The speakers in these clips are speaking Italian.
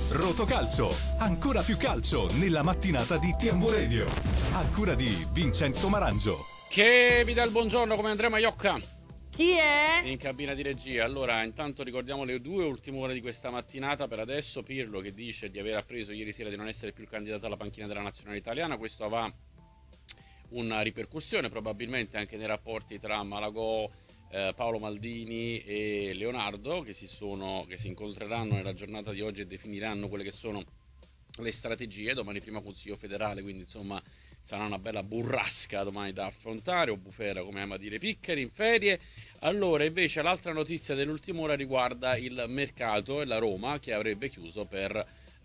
Rotocalcio, ancora più calcio nella mattinata di TMW Radio. A cura di Vincenzo Marangio. Che vi dà il buongiorno, come andremo a Iocca? Chi è? In cabina di regia. Allora, intanto ricordiamo le due ultime ore di questa mattinata. Per adesso Pirlo che dice di aver appreso ieri sera di non essere più il candidato alla panchina della nazionale italiana. Questo avrà una ripercussione probabilmente anche nei rapporti tra Malagò, Paolo Maldini e Leonardo, che si incontreranno nella giornata di oggi e definiranno quelle che sono le strategie. Domani prima Consiglio federale, quindi insomma sarà una bella burrasca domani da affrontare, o bufera come ama dire Piccari, in ferie. Allora, invece l'altra notizia dell'ultima ora riguarda il mercato e la Roma che avrebbe chiuso per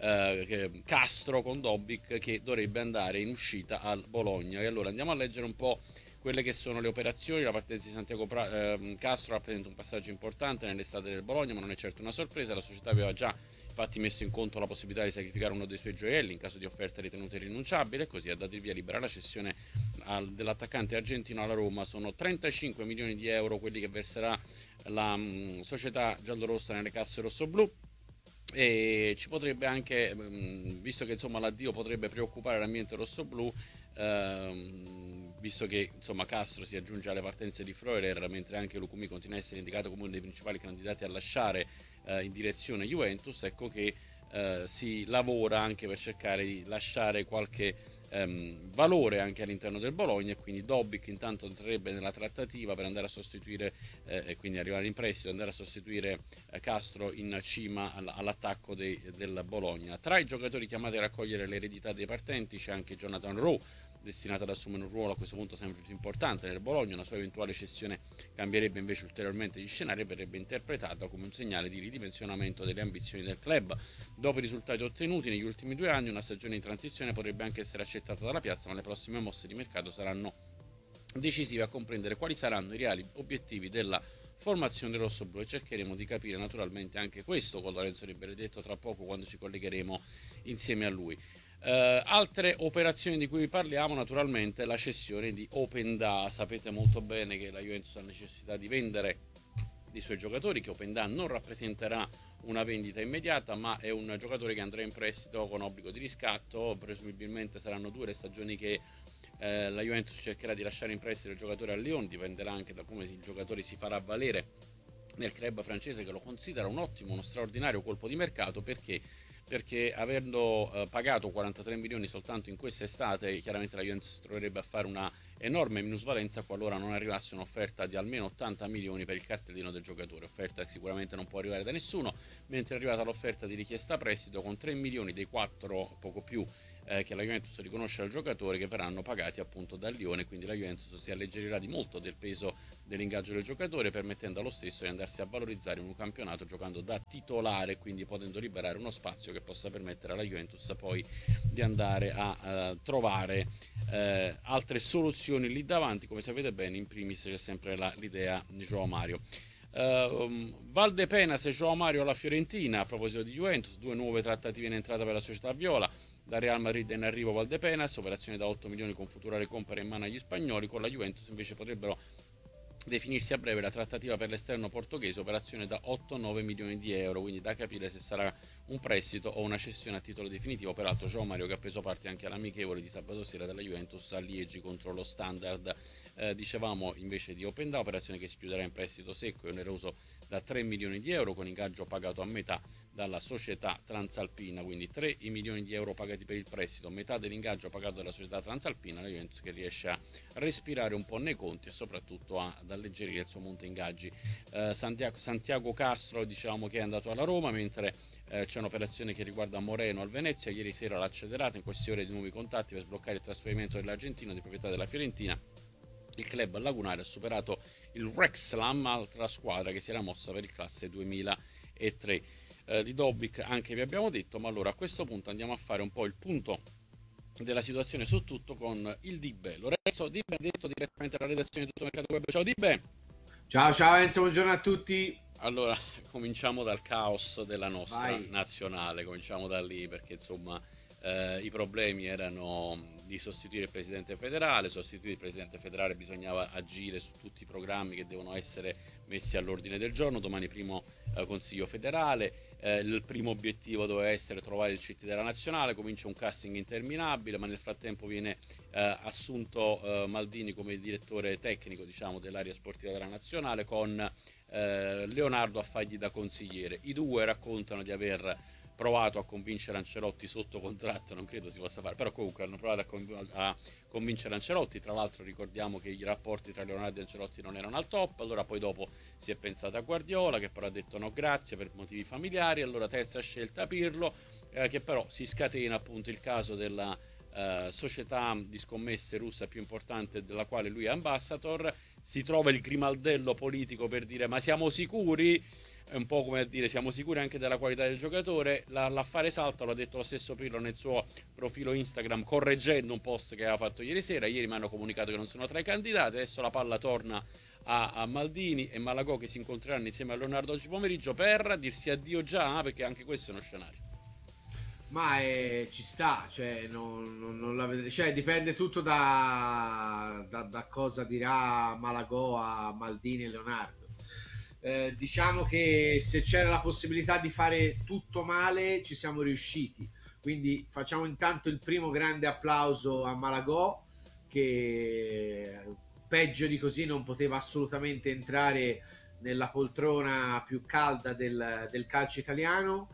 Castro con Dobbik, che dovrebbe andare in uscita al Bologna. E allora andiamo a leggere un po' quelle che sono le operazioni. La partenza di Santiago Castro rappresenta un passaggio importante nell'estate del Bologna, ma non è certo una sorpresa. La società aveva già infatti messo in conto la possibilità di sacrificare uno dei suoi gioielli in caso di offerta ritenuta irrinunciabile, così ha dato il via libera alla cessione dell'attaccante argentino alla Roma. Sono 35 milioni di euro quelli che verserà la società giallorossa nelle casse rossoblù. E ci potrebbe anche, visto che insomma l'addio potrebbe preoccupare l'ambiente rossoblù, visto che insomma Castro si aggiunge alle partenze di Freuler, mentre anche Lucumi continua a essere indicato come uno dei principali candidati a lasciare in direzione Juventus, ecco che si lavora anche per cercare di lasciare qualche valore anche all'interno del Bologna, e quindi Dobbik intanto entrerebbe nella trattativa per andare a sostituire e quindi arrivare in prestito, andare a sostituire Castro in cima all'attacco del Bologna. Tra i giocatori chiamati a raccogliere l'eredità dei partenti c'è anche Jonathan Rowe, destinato ad assumere un ruolo a questo punto sempre più importante nel Bologna. Una sua eventuale cessione cambierebbe invece ulteriormente gli scenari e verrebbe interpretata come un segnale di ridimensionamento delle ambizioni del club. Dopo i risultati ottenuti negli ultimi 2 anni, una stagione in transizione potrebbe anche essere accettata dalla piazza, ma le prossime mosse di mercato saranno decisive a comprendere quali saranno i reali obiettivi della formazione rossoblù, e cercheremo di capire naturalmente anche questo con Lorenzo Benedetto tra poco, quando ci collegheremo insieme a lui. Altre operazioni di cui vi parliamo, naturalmente la cessione di Openda. Sapete molto bene che la Juventus ha necessità di vendere i suoi giocatori, che Openda non rappresenterà una vendita immediata, ma è un giocatore che andrà in prestito con obbligo di riscatto. Presumibilmente saranno 2 le stagioni che la Juventus cercherà di lasciare in prestito il giocatore al Lyon. Dipenderà anche da come il giocatore si farà valere nel club francese, che lo considera uno straordinario colpo di mercato. Perché avendo pagato 43 milioni soltanto in quest'estate, chiaramente la Juventus troverebbe a fare una enorme minusvalenza qualora non arrivasse un'offerta di almeno 80 milioni per il cartellino del giocatore, offerta che sicuramente non può arrivare da nessuno, mentre è arrivata l'offerta di richiesta prestito con 3 milioni dei 4 poco più che la Juventus riconosce al giocatore, che verranno pagati appunto dal Lione. Quindi la Juventus si alleggerirà di molto del peso dell'ingaggio del giocatore, permettendo allo stesso di andarsi a valorizzare in un campionato giocando da titolare, quindi potendo liberare uno spazio che possa permettere alla Juventus poi di andare a trovare altre soluzioni lì davanti. Come sapete bene, in primis c'è sempre l'idea di João Mario. Valdepenas e João Mario alla Fiorentina. A proposito di Juventus, 2 nuove trattative in entrata per la società viola. Da Real Madrid è in arrivo Valdepenas, operazione da 8 milioni con futura recompra in mano agli spagnoli. Con la Juventus invece potrebbero definirsi a breve la trattativa per l'esterno portoghese, operazione da 8-9 milioni di euro, quindi da capire se sarà un prestito o una cessione a titolo definitivo. Peraltro João Mario, che ha preso parte anche all'amichevole di sabato sera della Juventus a Liegi contro lo Standard. Dicevamo invece di Openda, operazione che si chiuderà in prestito secco e oneroso da 3 milioni di euro, con ingaggio pagato a metà dalla società transalpina, quindi 3 milioni di euro pagati per il prestito, metà dell'ingaggio pagato dalla società transalpina. La Juventus che riesce a respirare un po' nei conti e soprattutto ad alleggerire il suo monte ingaggi. Santiago Castro, diciamo che è andato alla Roma, mentre c'è un'operazione che riguarda Moreno al Venezia. Ieri sera l'ha accelerato in queste ore di nuovi contatti per sbloccare il trasferimento dell'argentino di proprietà della Fiorentina. Il club lagunare ha superato il Wrexham, altra squadra che si era mossa per il classe 2003. Di Dobbik anche vi abbiamo detto, ma allora a questo punto andiamo a fare un po' il punto della situazione su tutto con il Dibbe. Lorenzo Di Benedetto, direttamente dalla redazione di Tutto Mercato Web. Ciao Dibbe! Ciao Enzo, buongiorno a tutti. Allora, cominciamo dal caos della nostra nazionale, cominciamo da lì, perché insomma I problemi erano di sostituire il presidente federale. Sostituire il presidente federale bisognava agire su tutti i programmi che devono essere messi all'ordine del giorno. Domani primo consiglio federale, il primo obiettivo doveva essere trovare il CT della nazionale. Comincia un casting interminabile, ma nel frattempo viene assunto Maldini come direttore tecnico, diciamo, dell'area sportiva della nazionale, con Leonardo a fargli da consigliere. I due raccontano di aver provato a convincere Ancelotti sotto contratto, non credo si possa fare, però comunque hanno provato a convincere Ancelotti. Tra l'altro ricordiamo che i rapporti tra Leonardo e Ancelotti non erano al top. Allora poi dopo si è pensato a Guardiola, che però ha detto no grazie per motivi familiari. Allora terza scelta Pirlo, che però si scatena appunto il caso della società di scommesse russa più importante della quale lui è ambassador. Si trova il grimaldello politico per dire ma siamo sicuri? È un po' come a dire siamo sicuri anche della qualità del giocatore. L'affare salta, l'ha detto lo stesso Pirlo nel suo profilo Instagram, correggendo un post che aveva fatto ieri sera. Ieri mi hanno comunicato che non sono tra i candidati. Adesso la palla torna a Maldini e Malagò, che si incontreranno insieme a Leonardo oggi pomeriggio per dirsi addio già, perché anche questo è uno scenario. Ma ci sta, cioè, non la vedrei, cioè, dipende tutto da cosa dirà Malagò a Maldini e Leonardo. Diciamo che se c'era la possibilità di fare tutto male ci siamo riusciti, quindi facciamo intanto il primo grande applauso a Malagò, che peggio di così non poteva assolutamente entrare nella poltrona più calda del calcio italiano.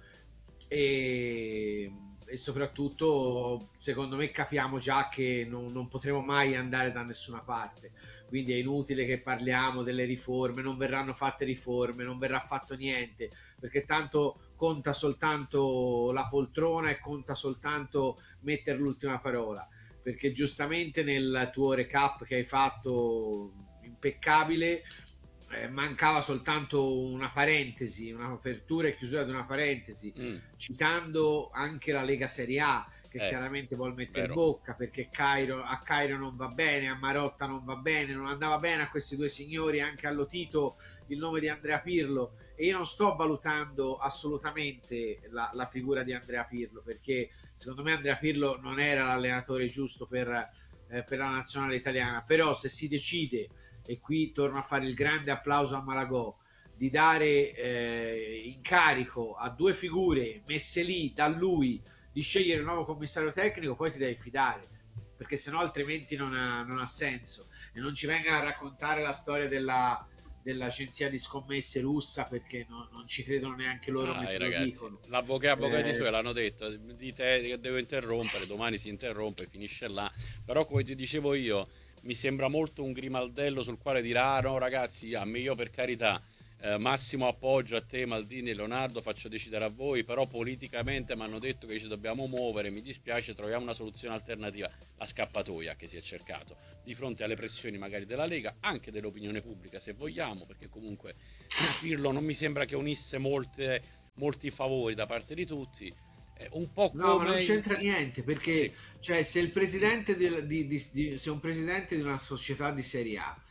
E soprattutto secondo me capiamo già che non potremo mai andare da nessuna parte, quindi è inutile che parliamo delle riforme, non verranno fatte riforme, non verrà fatto niente, perché tanto conta soltanto la poltrona e conta soltanto mettere l'ultima parola, perché giustamente nel tuo recap che hai fatto impeccabile mancava soltanto una parentesi, un'apertura e chiusura di una parentesi, citando anche la Lega Serie A, che chiaramente vuol mettere bocca, perché a Cairo non va bene, a Marotta non va bene, non andava bene a questi due signori, anche a Lotito il nome di Andrea Pirlo. E io non sto valutando assolutamente la figura di Andrea Pirlo, perché secondo me Andrea Pirlo non era l'allenatore giusto per la nazionale italiana. Però se si decide, e qui torno a fare il grande applauso a Malagò, di dare incarico a due figure messe lì da lui di scegliere un nuovo commissario tecnico, poi ti devi fidare, perché sennò altrimenti non ha senso. E non ci venga a raccontare la storia dell'agenzia di scommesse russa, perché non ci credono neanche loro, mentre lo dicono. Avvocati suoi l'hanno detto, dite che devo interrompere, domani si interrompe, finisce là. Però come ti dicevo io, mi sembra molto un grimaldello sul quale dirà no ragazzi, a me, io per carità, massimo appoggio a te Maldini e Leonardo, faccio decidere a voi, però politicamente mi hanno detto che ci dobbiamo muovere, mi dispiace, troviamo una soluzione alternativa. La scappatoia che si è cercato di fronte alle pressioni magari della Lega, anche dell'opinione pubblica se vogliamo, perché comunque Pirlo non mi sembra che unisse molti favori da parte di tutti. Un po' come... No, ma non c'entra niente, perché sì, cioè, se il presidente se un presidente di una società di Serie A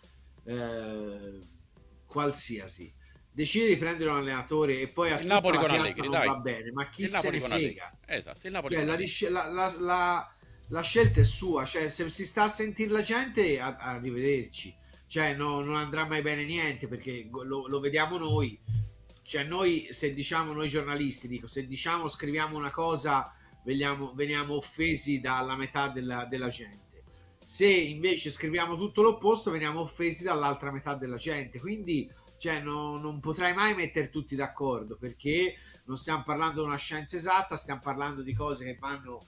qualsiasi decide di prendere un allenatore e poi a il Napoli con piazza Allegri, non va bene, ma chi se ne frega? Esatto, il Napoli cioè, la scelta è sua, cioè, se si sta a sentire la gente, arrivederci, cioè non andrà mai bene niente, perché lo vediamo noi. Cioè noi, se diciamo, noi giornalisti, se diciamo, scriviamo una cosa, veniamo offesi dalla metà della gente. Se invece scriviamo tutto l'opposto, veniamo offesi dall'altra metà della gente. Quindi, cioè, non potrai mai mettere tutti d'accordo, perché non stiamo parlando di una scienza esatta, stiamo parlando di cose che vanno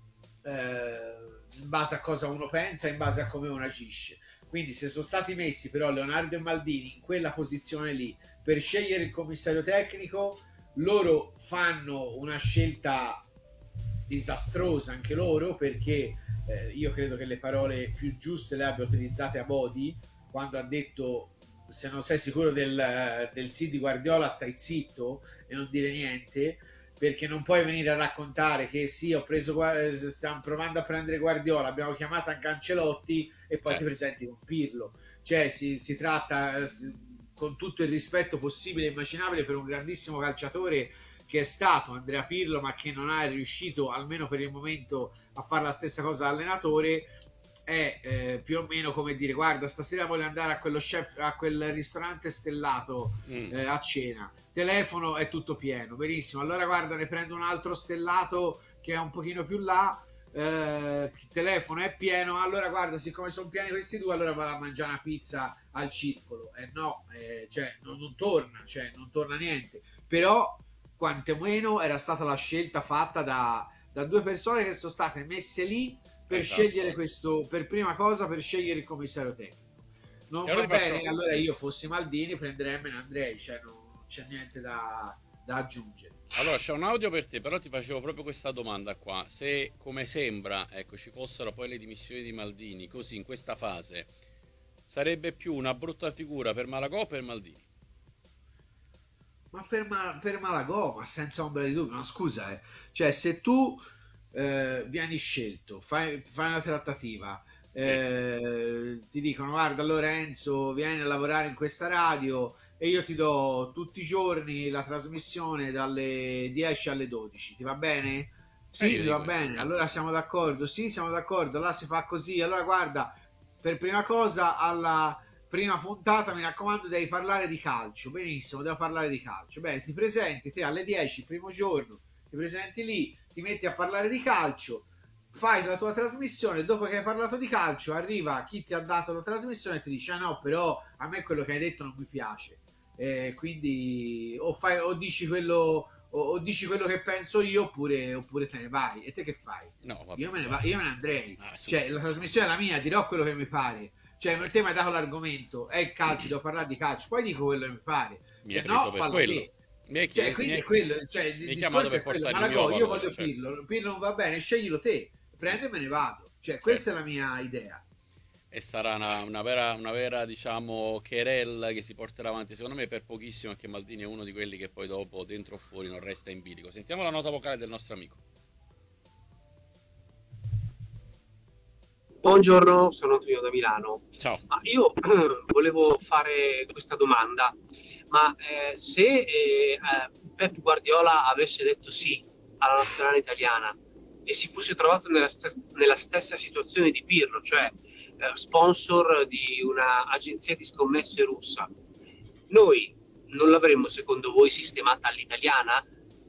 in base a cosa uno pensa, in base a come uno agisce. Quindi se sono stati messi però Leonardo e Maldini in quella posizione lì per scegliere il commissario tecnico, loro fanno una scelta disastrosa anche loro, perché io credo che le parole più giuste le abbia utilizzate a Bodi quando ha detto: se non sei sicuro del sì di Guardiola, stai zitto e non dire niente, perché non puoi venire a raccontare che sì, stiamo provando a prendere Guardiola, abbiamo chiamato anche Ancelotti e poi ti presenti con Pirlo. Cioè si tratta, con tutto il rispetto possibile e immaginabile per un grandissimo calciatore che è stato Andrea Pirlo, ma che non è riuscito almeno per il momento a fare la stessa cosa da allenatore, è più o meno come dire: guarda, stasera voglio andare a quello chef, a quel ristorante stellato a cena, telefono, è tutto pieno, benissimo, allora guarda, ne prendo un altro stellato che è un pochino più là, il telefono è pieno, allora guarda, siccome sono pieni questi due, allora vado a mangiare una pizza al circolo. No, cioè non torna, cioè non torna niente. Però quantomeno era stata la scelta fatta da due persone che sono state messe lì per scegliere questo, per prima cosa, per scegliere il commissario tecnico. Non va bene, allora io fossi Maldini prenderei Me ne andrei, cioè non c'è niente da aggiungere. Allora c'è un audio per te, però ti facevo proprio questa domanda qua: se, come sembra, ecco, ci fossero poi le dimissioni di Maldini così in questa fase, sarebbe più una brutta figura per Malagò o per Maldini? Ma per Malagò, ma senza ombra di dubbio, ma scusa, cioè se tu vieni scelto, fai una trattativa, ti dicono: guarda Lorenzo, vieni a lavorare in questa radio e io ti do tutti i giorni la trasmissione dalle 10 alle 12, ti va bene? Sì, mi va bene, allora siamo d'accordo, sì, siamo d'accordo, allora si fa così, allora guarda, per prima cosa alla prima puntata, mi raccomando, devi parlare di calcio. Benissimo, devo parlare di calcio. Bene, ti presenti te alle 10, primo giorno, ti presenti lì, ti metti a parlare di calcio, fai la tua trasmissione. Dopo che hai parlato di calcio, arriva chi ti ha dato la trasmissione e ti dice: ah no, però a me quello che hai detto non mi piace. Quindi o dici quello. O dici quello che penso io, oppure te ne vai. E te che fai? No, vabbè, io me ne andrei. Ah, cioè, la trasmissione è la mia, dirò quello che mi pare. Cioè, certo. te mi hai dato l'argomento, è il calcio, devo parlare di calcio, poi dico quello che mi pare. Mi Se hai preso no, per fallo quello. te. Cioè, quindi è quello, cioè, il discorso è quello. Malagò, io voglio Pirlo, Pirlo non va bene, sceglilo te, prendo e me ne vado. Cioè, questa è la mia idea. E sarà una vera, diciamo, querella che si porterà avanti, secondo me, per pochissimo, perché Maldini è uno di quelli che poi dopo, dentro o fuori, non resta in bilico. Sentiamo la nota vocale del nostro amico. Buongiorno, sono Antonio da Milano. Ciao. Ma io volevo fare questa domanda, ma se Pep Guardiola avesse detto sì alla nazionale italiana e si fosse trovato nella stessa situazione di Pirlo, cioè sponsor di un'agenzia di scommesse russa, noi non l'avremmo secondo voi sistemata all'italiana?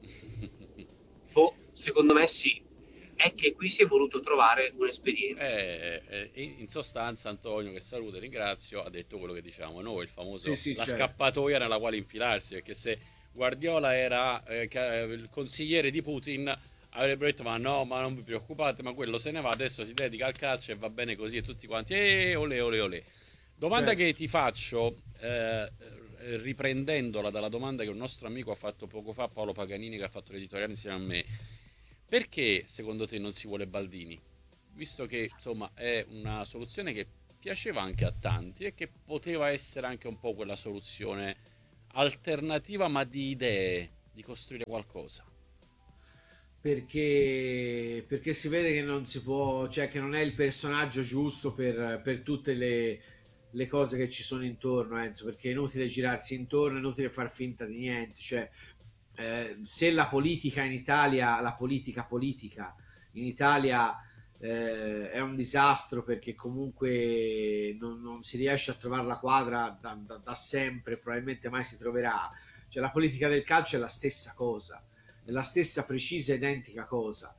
Secondo me sì. È che qui si è voluto trovare un espediente. In sostanza Antonio, che saluto e ringrazio, ha detto quello che diciamo noi, il famoso la certo. scappatoia nella quale infilarsi, perché se Guardiola era il consigliere di Putin avrebbero detto: ma no, ma non vi preoccupate, ma quello se ne va, adesso si dedica al calcio e va bene così, e tutti quanti olè olè olè. Domanda certo. Che ti faccio, riprendendola dalla domanda che un nostro amico ha fatto poco fa, Paolo Paganini, che ha fatto l'editoriale insieme a me: perché secondo te non si vuole Baldini? Visto che insomma è una soluzione che piaceva anche a tanti e che poteva essere anche un po' quella soluzione alternativa, ma di idee, di costruire qualcosa. Perché si vede che non si può, cioè che non è il personaggio giusto per tutte le cose che ci sono intorno, Enzo, perché è inutile girarsi intorno, è inutile far finta di niente, cioè se la politica in Italia, la politica in Italia è un disastro, perché comunque non si riesce a trovare la quadra da sempre, probabilmente mai si troverà. Cioè la politica del calcio è la stessa cosa, è la stessa precisa identica cosa.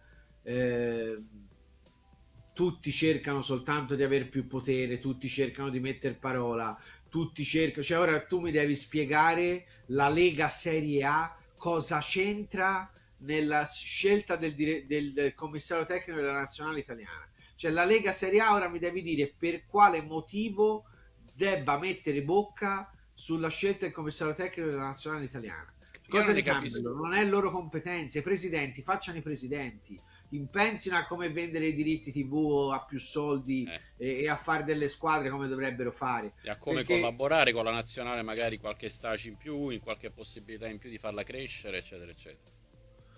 Tutti cercano soltanto di avere più potere, tutti cercano di mettere parola, tutti cercano, cioè ora tu mi devi spiegare la Lega Serie A cosa c'entra nella scelta del commissario tecnico della nazionale italiana. Cioè la Lega Serie A ora mi devi dire per quale motivo debba mettere bocca sulla scelta del commissario tecnico della nazionale italiana. Cosa ne cambiano? Non è loro competenza. I presidenti facciano i presidenti, pensino a come vendere i diritti TV a più soldi e a fare delle squadre come dovrebbero fare, e a come collaborare con la nazionale, magari qualche stage in più, in qualche possibilità in più di farla crescere, eccetera eccetera.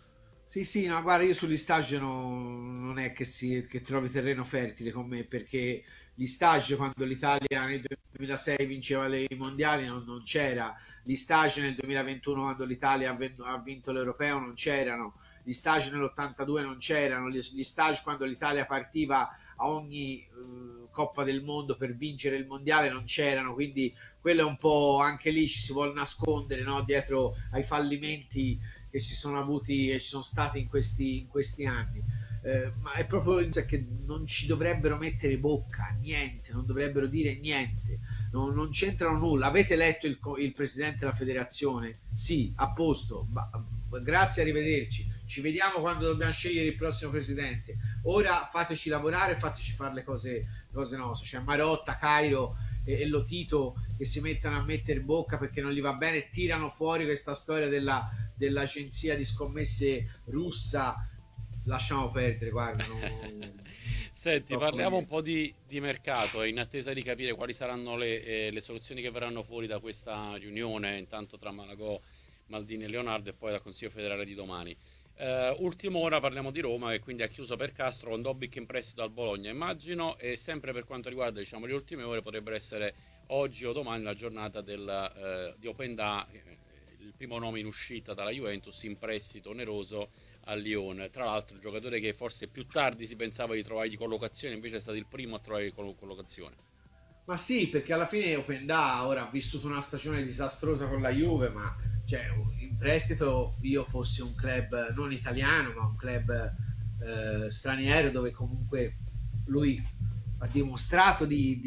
Sì, sì, no, guarda, io sugli stage non è che trovi terreno fertile con me, perché gli stage quando l'Italia nel 2006 vinceva i mondiali non c'era, gli stage nel 2021 quando l'Italia ha vinto l'Europeo non c'erano, gli stage nell'82 non c'erano, gli stage quando l'Italia partiva a ogni Coppa del Mondo per vincere il mondiale non c'erano, quindi quello è un po' anche lì ci si vuole nascondere, no? Dietro ai fallimenti che ci sono avuti e ci sono stati in questi anni. Ma è proprio che non ci dovrebbero mettere bocca, niente, non dovrebbero dire niente, non c'entrano nulla. Avete letto il presidente della federazione? Sì, a posto, grazie, arrivederci. Ci vediamo quando dobbiamo scegliere il prossimo presidente. Ora fateci lavorare, fateci fare le cose nostre. C'è Marotta, Cairo e Lotito che si mettono a mettere bocca perché non gli va bene, tirano fuori questa storia dell'agenzia di scommesse russa. Lasciamo perdere, guarda. Senti, parliamo un po' di mercato, in attesa di capire quali saranno le soluzioni che verranno fuori da questa riunione, intanto tra Malagò, Maldini e Leonardo, e poi dal Consiglio federale di domani. Ultima ora parliamo di Roma, che quindi ha chiuso per Castro con Dobbik in prestito al Bologna, immagino, e sempre per quanto riguarda, diciamo, le ultime ore, potrebbero essere oggi o domani la giornata di Openda, il primo nome in uscita dalla Juventus in prestito oneroso al Lione. Tra l'altro il giocatore che forse più tardi si pensava di trovargli collocazione, invece è stato il primo a trovare collocazione. Ma sì, perché alla fine Openda ora ha vissuto una stagione disastrosa con la Juve, ma cioè, in prestito io fossi un club non italiano, ma un club straniero dove comunque lui ha dimostrato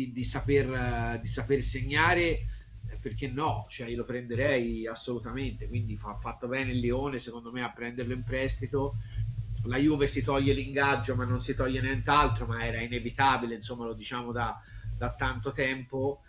di saper segnare, perché no? Cioè, io lo prenderei assolutamente, quindi fa fatto bene il Lione secondo me a prenderlo in prestito. La Juve si toglie l'ingaggio ma non si toglie nient'altro, ma era inevitabile, insomma lo diciamo da tanto tempo,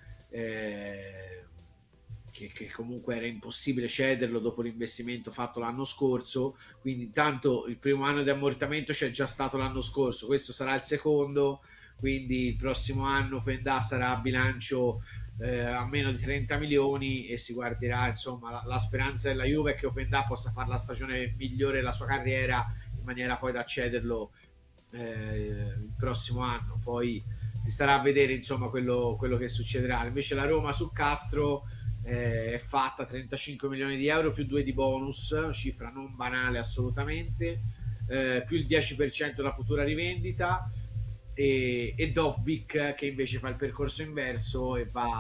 che comunque era impossibile cederlo dopo l'investimento fatto l'anno scorso, quindi intanto il primo anno di ammortamento c'è già stato l'anno scorso, questo sarà il secondo, quindi il prossimo anno Pendà sarà a bilancio a meno di 30 milioni e si guarderà, insomma, la speranza della Juve è che Openda possa fare la stagione migliore della sua carriera in maniera poi da cederlo il prossimo anno, poi si starà a vedere, insomma, quello che succederà. Invece la Roma su Castro è fatta 35 milioni di euro più 2 di bonus, cifra non banale assolutamente, più il 10% della futura rivendita, e Dovbik che invece fa il percorso inverso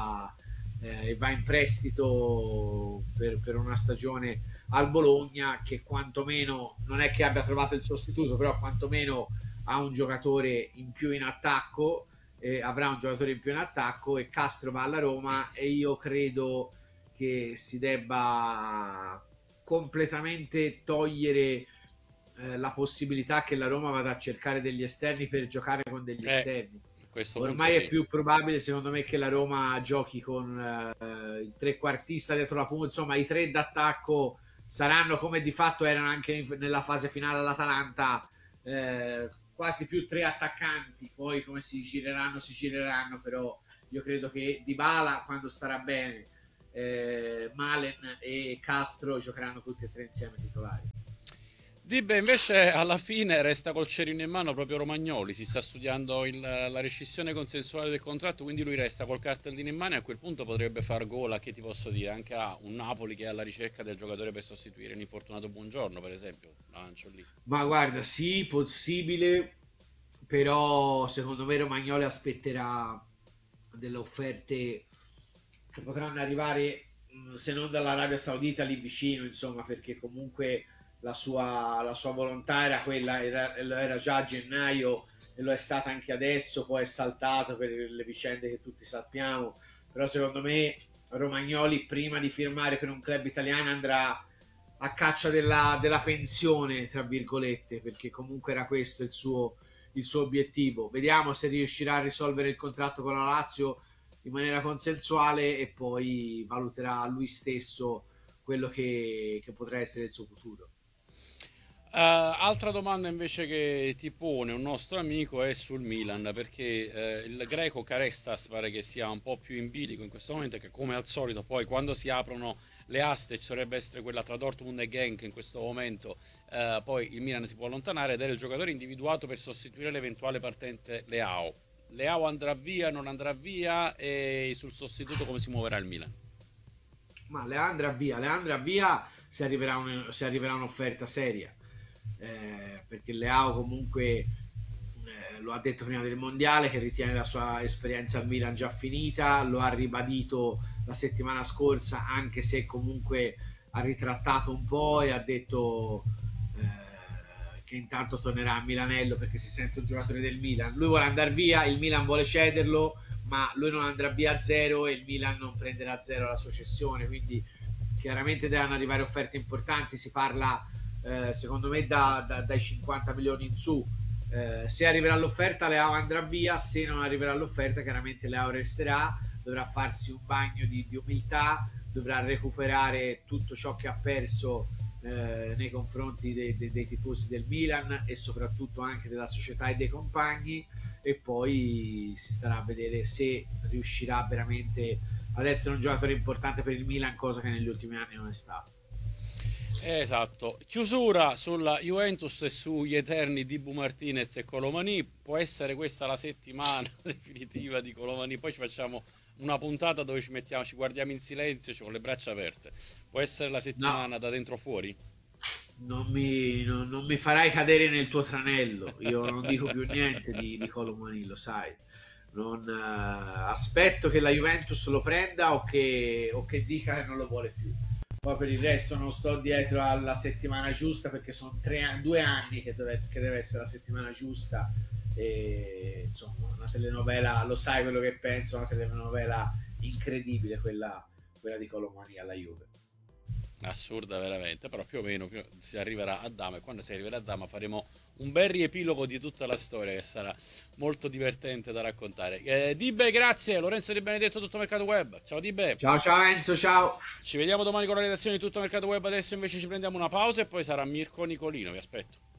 e va in prestito per una stagione al Bologna, che quantomeno non è che abbia trovato il sostituto, però quantomeno ha un giocatore in più in attacco, avrà un giocatore in più in attacco, e Castro va alla Roma e io credo che si debba completamente togliere la possibilità che la Roma vada a cercare degli esterni per giocare con degli esterni. Ormai è più probabile secondo me che la Roma giochi con il trequartista dietro la punta, insomma i tre d'attacco saranno come di fatto erano anche nella fase finale all'Atalanta, quasi più tre attaccanti, poi come si gireranno, però io credo che Dybala quando starà bene, Malen e Castro giocheranno tutti e tre insieme titolari. Dibbe invece alla fine resta col cerino in mano proprio Romagnoli, si sta studiando la rescissione consensuale del contratto, quindi lui resta col cartellino in mano e a quel punto potrebbe far gola, che ti posso dire, anche a un Napoli che è alla ricerca del giocatore per sostituire un infortunato Buongiorno, per esempio, la lancio lì. Ma guarda, sì, possibile, però secondo me Romagnoli aspetterà delle offerte che potranno arrivare se non dall'Arabia Saudita lì vicino, insomma, perché comunque la sua volontà era quella, era già a gennaio e lo è stata anche adesso, poi è saltato per le vicende che tutti sappiamo, però secondo me Romagnoli prima di firmare per un club italiano andrà a caccia della pensione, tra virgolette, perché comunque era questo il suo obiettivo. Vediamo se riuscirà a risolvere il contratto con la Lazio in maniera consensuale e poi valuterà lui stesso quello che potrà essere il suo futuro. Altra domanda invece che ti pone un nostro amico è sul Milan, perché il greco Karestas pare che sia un po' più in bilico in questo momento, e che come al solito poi quando si aprono le aste ci dovrebbe essere quella tra Dortmund e Genk in questo momento, poi il Milan si può allontanare ed è il giocatore individuato per sostituire l'eventuale partente Leao. Leao andrà via, non andrà via, e sul sostituto come si muoverà il Milan? Ma Leandra via se arriverà un'offerta seria, perché Leao comunque lo ha detto prima del mondiale che ritiene la sua esperienza al Milan già finita, lo ha ribadito la settimana scorsa, anche se comunque ha ritrattato un po' e ha detto che intanto tornerà a Milanello perché si sente un giocatore del Milan. Lui vuole andare via, il Milan vuole cederlo, ma lui non andrà via a zero e il Milan non prenderà a zero la sua cessione, quindi chiaramente devono arrivare offerte importanti. Si parla secondo me dai 50 milioni in su. Se arriverà l'offerta Leao andrà via, se non arriverà l'offerta chiaramente Leao resterà, dovrà farsi un bagno di umiltà, dovrà recuperare tutto ciò che ha perso nei confronti dei tifosi del Milan e soprattutto anche della società e dei compagni, e poi si starà a vedere se riuscirà veramente ad essere un giocatore importante per il Milan, cosa che negli ultimi anni non è stato. Esatto, chiusura sulla Juventus e sugli eterni Dibu Martinez e Colomani. Può essere questa la settimana definitiva di Colomani, poi ci facciamo una puntata dove ci guardiamo in silenzio, con le braccia aperte. Può essere la settimana da dentro fuori? Non mi farai cadere nel tuo tranello, io non dico più niente di Colomani, lo sai. Non aspetto che la Juventus lo prenda o che dica che non lo vuole più. Poi per il resto non sto dietro alla settimana giusta, perché sono 2 anni che deve essere la settimana giusta, e insomma una telenovela, lo sai quello che penso, una telenovela incredibile quella di Colomani alla Juve. Assurda veramente, però più o meno si arriverà a Dama, e quando si arriverà a Dama faremo un bel riepilogo di tutta la storia che sarà molto divertente da raccontare. Dibe, grazie. Lorenzo Di Benedetto, Tutto Mercato Web. Ciao Dibe. Ciao Enzo, ciao. Ci vediamo domani con la redazione di Tutto Mercato Web. Adesso invece ci prendiamo una pausa e poi sarà Mirko Nicolino, vi aspetto.